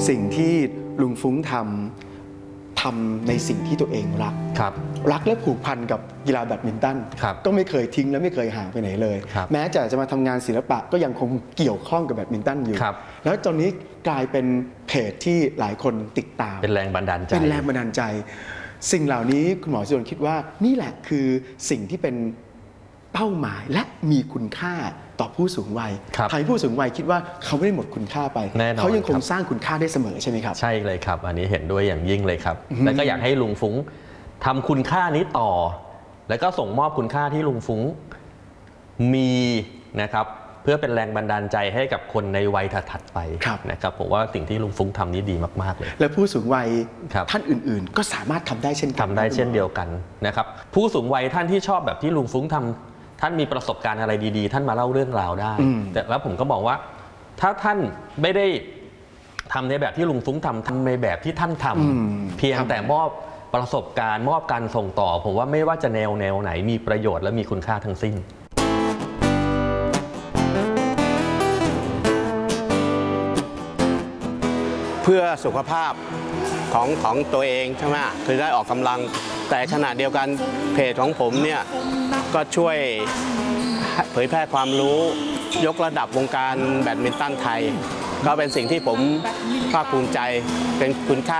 สิ่งที่ลุงฟุ้งทำในสิ่งที่ตัวเองรักและผูกพันกับกีฬาแบดมินตันก็ไม่เคยทิ้งและไม่เคยห่างไปไหนเลยแม้จะมาทำงานศิลปะก็ยังคงเกี่ยวข้องกับแบดมินตันอยู่แล้วตอนนี้กลายเป็นเพจที่หลายคนติดตามเป็นแรงบันดาลใจสิ่งเหล่านี้คุณหมอสุรนคิดว่านี่แหละคือสิ่งที่เป็นเป้าหมายและมีคุณค่าต่อผู้สูงวัยใครผู้สูงวัยคิดว่าเขาไม่ได้หมดคุณค่าไปเขายังคงสร้างคุณค่าได้เสมอใช่ไหมครับใช่เลยครับอันนี้เห็นด้วยอย่างยิ่งเลยครับและก็อยากให้ลุงฟุ้งทำคุณค่านี้ต่อแล้วก็ส่งมอบคุณค่าที่ลุงฟุ้งมีนะครับเพื่อเป็นแรงบันดาลใจให้กับคนในวัยถัดไปนะครับผมว่าสิ่งที่ลุงฟุ้งทำนี้ดีมากๆเลยและผู้สูงวัยท่านอื่นๆก็สามารถทำได้เช่นเดียวกันนะครับผู้สูงวัยท่านที่ชอบแบบที่ลุงฟุ้งทำท่านมีประสบการณ์อะไรดีๆท่านมาเล่าเรื่องราวได้แต่แล้วผมก็บอกว่าถ้าท่านไม่ได้ทำในแบบที่ลุงฟุ้งทำในแบบที่ท่านทำเพียงแต่มอบประสบการณ์มอบการส่งต่อผมว่าไม่ว่าจะแนวไหนมีประโยชน์และมีคุณค่าทั้งสิ้นเพื่อสุขภาพของตัวเองใช่ไหมคือได้ออกกำลังแต่ขณะเดียวกันเพจของผมเนี่ยก็ช่วยเผยแพร่ความรู้ยกระดับวงการแบดมินตันไทยก็เป็นสิ่งที่ผมภาคภูมิใจเป็นคุณค่า